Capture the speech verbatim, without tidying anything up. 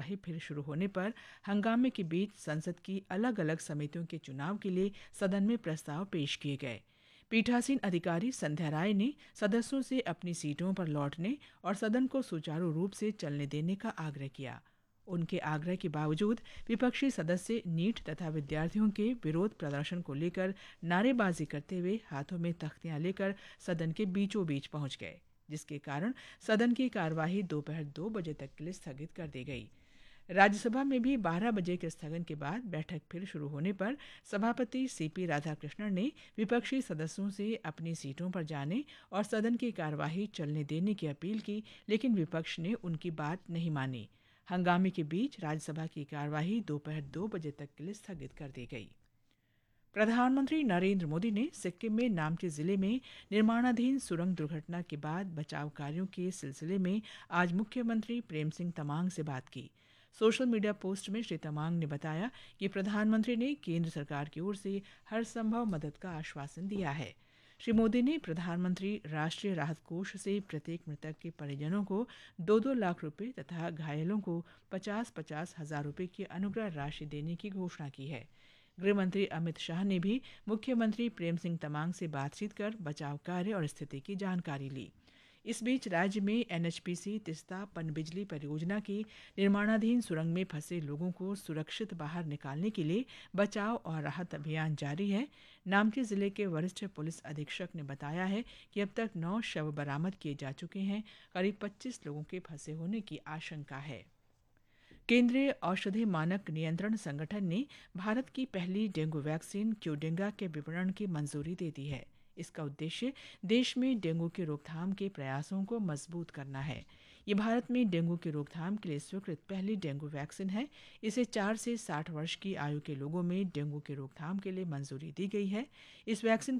कार्यवाही फिर शुरू होने पर हंगामे के बीच संसद की अलग अलग समितियों के चुनाव के लिए सदन में प्रस्ताव पेश किए गए। पीठासीन अधिकारी संध्या राय ने सदस्यों से अपनी सीटों पर लौटने और सदन को सुचारू रूप से चलने देने का आग्रह किया। उनके आग्रह के बावजूद विपक्षी सदस्य नीट तथा विद्यार्थियों के विरोध प्रदर्शन को लेकर नारेबाजी करते हुए हाथों में तख्तियां लेकर सदन के बीचों बीच पहुंच गए, जिसके कारण सदन की कार्यवाही दोपहर दो बजे तक के लिए स्थगित कर दी गई। राज्यसभा में भी बारह बजे के स्थगन के बाद बैठक फिर शुरू होने पर सभापति सीपी राधाकृष्णन ने विपक्षी सदस्यों से अपनी सीटों पर जाने और सदन की कार्यवाही चलने देने की अपील की, लेकिन विपक्ष ने उनकी बात नहीं मानी। हंगामे के बीच राज्यसभा की कार्यवाही दोपहर दो बजे तक के लिए स्थगित कर दी गई। प्रधानमंत्री नरेंद्र मोदी ने सिक्किम में नामची जिले में निर्माणाधीन सुरंग दुर्घटना के बाद बचाव कार्यों के सिलसिले में आज मुख्यमंत्री प्रेम सिंह तमांग से बात की। सोशल मीडिया पोस्ट में श्री तमांग ने बताया कि प्रधानमंत्री ने केंद्र सरकार की ओर से हर संभव मदद का आश्वासन दिया है। श्री मोदी ने प्रधानमंत्री राष्ट्रीय राहत कोष से प्रत्येक मृतक के परिजनों को दो दो लाख रुपए तथा घायलों को पचास पचास हजार रुपए की अनुग्रह राशि देने की घोषणा की है। गृह मंत्री अमित शाह ने भी मुख्यमंत्री प्रेम सिंह तमांग से बातचीत कर बचाव कार्य और स्थिति की जानकारी ली। इस बीच राज्य में एनएचपीसी तिस्ता पनबिजली परियोजना की निर्माणाधीन सुरंग में फंसे लोगों को सुरक्षित बाहर निकालने के लिए बचाव और राहत अभियान जारी है। नामची जिले के वरिष्ठ पुलिस अधीक्षक ने बताया है कि अब तक नौ शव बरामद किए जा चुके हैं। करीब पच्चीस लोगों के फंसे होने की आशंका है। केंद्रीय औषधि मानक नियंत्रण संगठन ने भारत की पहली डेंगू वैक्सीन क्यूडेंगा के विपणन की मंजूरी दे दी है। इसका उद्देश्य देश में डेंगू की रोकथाम के प्रयासों को मजबूत करना है। ये भारत में डेंगू की रोकथाम के लिए स्वीकृत पहली डेंगू वैक्सीन है। इसे चार से साठ वर्ष की आयु के लोगों में डेंगू की रोकथाम के लिए मंजूरी दी गई है। इस वैक्सीन